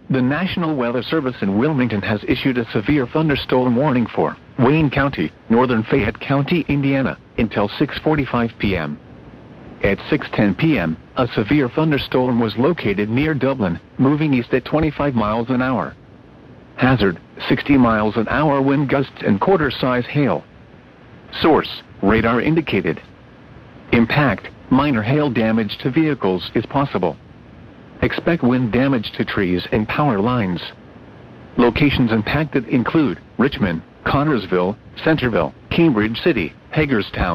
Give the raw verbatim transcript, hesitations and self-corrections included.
The National Weather Service in Wilmington has issued a severe thunderstorm warning for Wayne County, northern Fayette County, Indiana, until six forty-five p m At six ten p m, a severe thunderstorm was located near Dublin, moving east at twenty-five miles an hour. Hazard, sixty miles an hour wind gusts and quarter-size hail. Source, radar indicated. Impact, minor hail damage to vehicles is possible. Expect wind damage to trees and power lines. Locations impacted include Richmond, Connorsville, Centerville, Cambridge City, Hagerstown,